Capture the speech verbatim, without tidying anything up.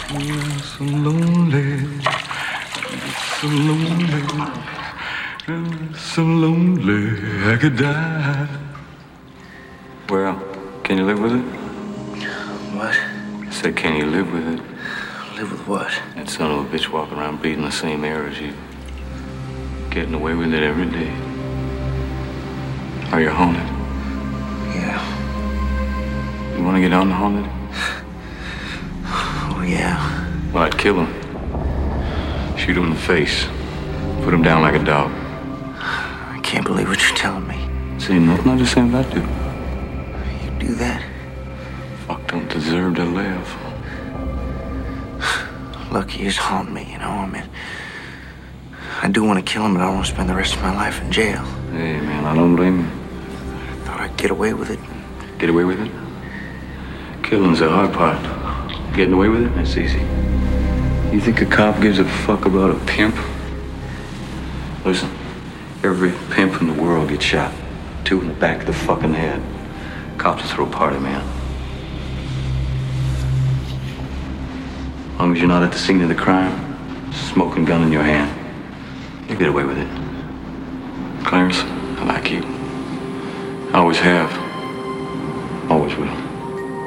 I'm so lonely, so lonely, I'm so lonely I could die. Well, can you live with it? What? I said, can you live with it? Live with what? That son of a bitch walking around breathing the same air as you. Getting away with it every day. Are you haunted? Yeah. You want to get unhaunted? Oh, yeah. Well, I'd kill him. Shoot him in the face. Put him down like a dog. I can't believe what you're telling me. See, nothing I just saying what I do. You do that? Fuck don't deserve to live. Look, he just haunting me, you know? I mean, I do want to kill him, but I don't want to spend the rest of my life in jail. Hey, man, I don't blame you. I thought I'd get away with it. Get away with it? Killing's the hard part. Getting away with it, that's easy. You think a cop gives a fuck about a pimp? Listen, every pimp in the world gets shot. Two in the back of the fucking head. Cops will throw a party, man. As long as you're not at the scene of the crime, smoking gun in your hand, you get away with it. Clarence, I like you. I always have. Always will.